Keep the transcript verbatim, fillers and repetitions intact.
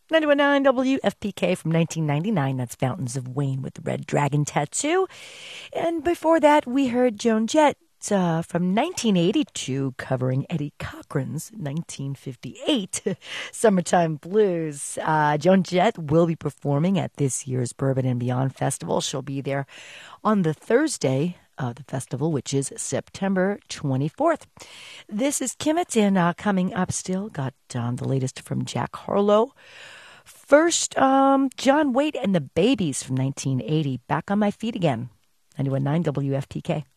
ninety-one point nine W F P K from nineteen ninety-nine. That's Fountains of Wayne with the Red Dragon Tattoo. And before that, we heard Joan Jett uh, from nineteen eighty-two covering Eddie Cochran's nineteen fifty-eight Summertime Blues. Uh, Joan Jett will be performing at this year's Bourbon and Beyond Festival. She'll be there on the Thursday of the festival, which is September twenty-fourth. This is Kimmett, and uh, coming up still, got um, the latest from Jack Harlow. First, um, John Waite and the Babies from nineteen eighty, Back on My Feet Again. ninety-one point nine W F P K.